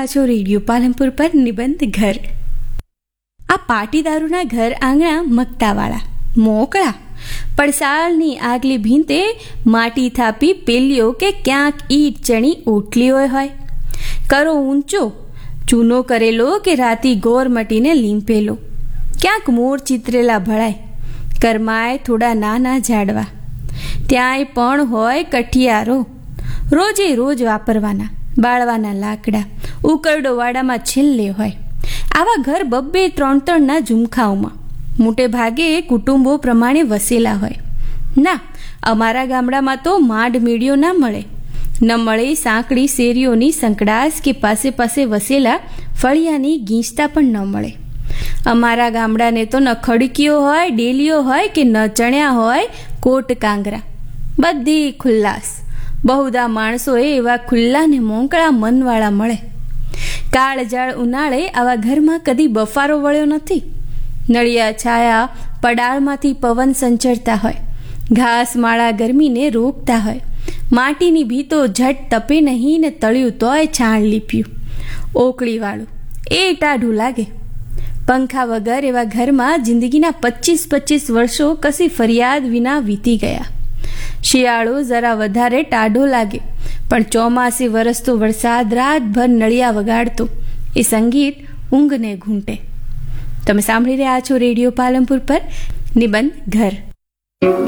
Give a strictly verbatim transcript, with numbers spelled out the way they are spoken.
રહ્યા છો રેડિયો પાલનપુર પર નિબંધ ઘર. આ પાટીદારોના ઘર આંગણા મગતાવાળા મોકળા પડસાળની આગલી ભીંતે માટી થાપી પેલીઓ કે ક્યાંક ઈટ ચણી ઓટલીઓ હોય. કરો ઊંચો ચૂનો કરેલો કે રાતી ગોર મટીને લીંપેલો. ક્યાંક મોર ચિતરેલા ભળાય. કરમાય થોડા નાના ઝાડવા. ત્યાંય પણ હોય કઠિયારો રોજે રોજ વાપરવાના. બાળવાના લાકડા ઉકરડો વાડામાં છેલ્લે હોય. આવા ઘર બબ્બે ત્રણ ત્રણના ઝુમખાઓમાં મોટે ભાગે કુટુંબો પ્રમાણે વસેલા હોય. ના, અમારા ગામડામાં તો માંડ મીડિયો ના મળે. ન મળે સાંકડી શેરીઓની સંકડાસ કે પાસે પાસે વસેલા ફળિયાની ગીંચતા પણ ન મળે. અમારા ગામડાને તો ન ખડકીઓ હોય, ડેલીઓ હોય કે ન ચણ્યા હોય કોટ કાંગરા. બધી ખુલ્લાસ. બહુદા માણસોએ એવા ખુલ્લા ને મોંકળા મનવાળા મળે. કાળજાળ ઉનાળે આવા ઘરમાં કદી બફારો વળ્યો નથી. નળિયા છાયા પડાળમાંથી પવન સંચરતા હોય. ઘાસ માળા ગરમીને રોકતા હોય. માટીની ભીતો ઝટ તપે નહીં ને તળિયું તોય છાણ લીપ્યું. ઓકળીવાળું એ ટાઢું લાગે. પંખા વગર એવા ઘરમાં જિંદગીના પચીસ પચીસ વર્ષો કશી ફરિયાદ વિના વીતી ગયા. શિયાળો જરા વધારે ટાઢો લાગે, પણ ચોમાસી વરસતો વરસાદ રાતભર નળિયા વગાડતો એ સંગીત ઊંઘને ઘૂંટે. તમે સાંભળી રહ્યા છો રેડિયો પાલનપુર પર નિબંધ ઘર.